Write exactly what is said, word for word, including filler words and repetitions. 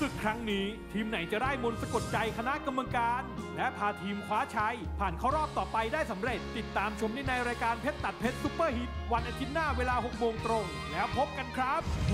ศึกครั้งนี้ทีมไหนจะได้มนต์สะกดใจคณะกรรมการและพาทีมคว้าชัยผ่านเข้ารอบต่อไปได้สำเร็จติดตามชมได้ในรายการเพชรตัดเพชรซุปเปอร์ฮิตวันอาทิตย์หน้าเวลาหกโมงตรงแล้วพบกันครับ